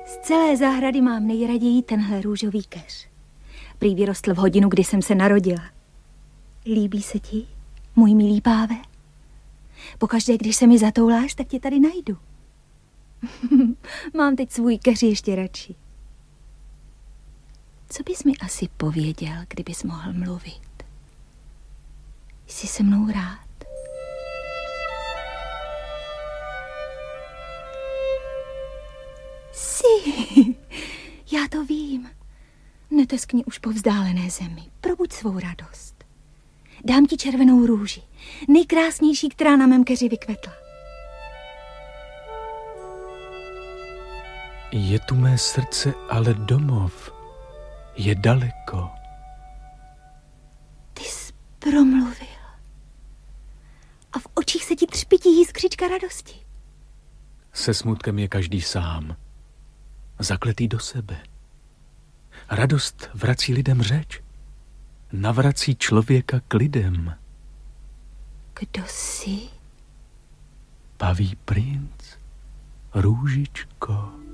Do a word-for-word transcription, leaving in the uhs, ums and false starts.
Z celé zahrady mám nejraději tenhle růžový keř. Prý vyrostl v hodinu, kdy jsem se narodila. Líbí se ti, můj milý páve? Pokaždé, když se mi zatouláš, tak tě tady najdu. Mám teď svůj keř ještě radši. Co bys mi asi pověděl, kdybys mohl mluvit? Jsi se mnou rád? Jsi. Já to vím. Neteskni už po vzdálené zemi. Probuď svou radost. Dám ti červenou růži. Nejkrásnější, která na mém keři vykvetla. Je tu mé srdce, ale domov je daleko. Ty jsi promluvil. A v očích se ti třpití jiskřička radosti. Se smutkem je každý sám, zakletý do sebe. Radost vrací lidem řeč, navrací člověka k lidem. Kdo jsi? Paví princ, růžičko.